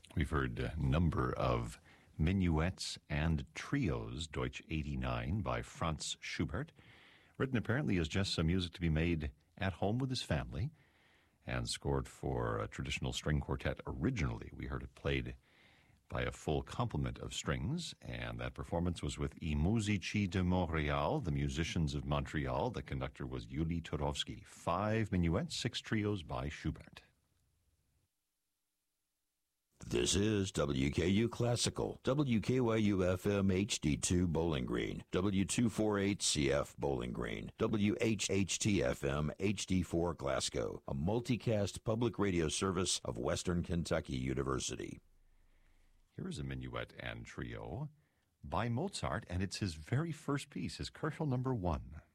We've heard a number of minuets and trios, Deutsch 89 by Franz Schubert, written apparently as just some music to be made at home with his family, and scored for a traditional string quartet originally. We heard it played by a full complement of strings, and that performance was with I Musici de Montréal, the Musicians of Montreal. The conductor was Yuli Turovsky. 5 minuets, 6 trios by Schubert. This is WKU Classical, WKYU-FM HD2 Bowling Green, W248CF Bowling Green, WHHT-FM HD4 Glasgow, a multicast public radio service of Western Kentucky University. Here is a minuet and trio by Mozart, and it's his very first piece, his Köchel number 1.